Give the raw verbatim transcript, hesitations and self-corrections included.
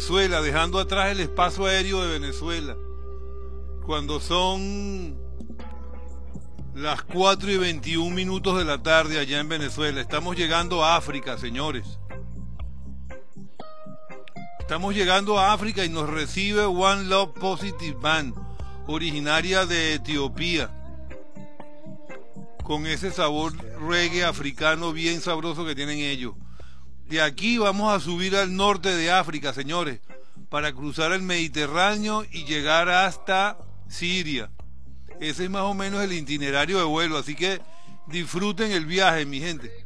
Venezuela, dejando atrás el espacio aéreo de Venezuela. Cuando son las cuatro y veintiún minutos de la tarde allá en Venezuela. Estamos llegando a África, señores. Estamos llegando a África y nos recibe One Love Positive Band, originaria de Etiopía, con ese sabor reggae africano bien sabroso que tienen ellos. De aquí vamos a subir al norte de África, señores, para cruzar el Mediterráneo y llegar hasta Siria. Ese es más o menos el itinerario de vuelo, así que disfruten el viaje, mi gente.